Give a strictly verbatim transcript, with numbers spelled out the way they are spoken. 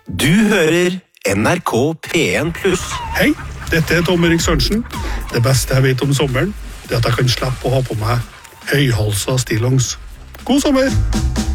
Du hører N R K P en pluss. Hei, dette er Tom Erik Sørensen. Det beste jeg vet om sommeren, det er at jeg kan slippe å ha på meg høyhalsa stillongs. God sommer!